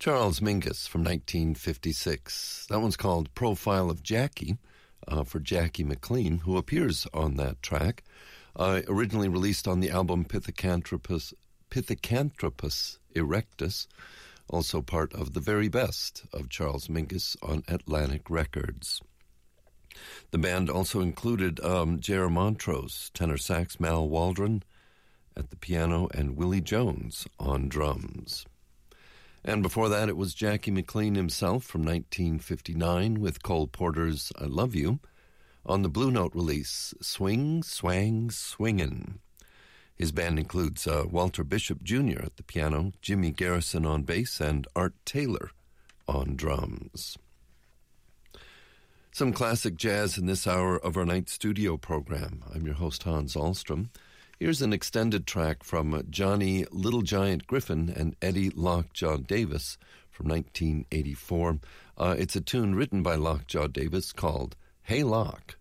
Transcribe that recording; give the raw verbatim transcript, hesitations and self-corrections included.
Charles Mingus from nineteen fifty-six. That one's called Profile of Jackie, uh, for Jackie McLean, who appears on that track. Uh, originally released on the album Pithecanthropus, Pithecanthropus Erectus, also part of the very best of Charles Mingus on Atlantic Records. The band also included um, J R Montrose, tenor sax, Mal Waldron at the piano, and Willie Jones on drums. And before that, it was Jackie McLean himself from nineteen fifty-nine with Cole Porter's I Love You on the Blue Note release, Swing, Swang, Swingin'. His band includes uh, Walter Bishop Junior at the piano, Jimmy Garrison on bass, and Art Taylor on drums. Some classic jazz in this hour of our night studio program. I'm your host, Hans Ahlstrom. Here's an extended track from Johnny Little Giant Griffin and Eddie Lockjaw Davis from nineteen eighty-four. Uh, it's a tune written by Lockjaw Davis called Hey Lock.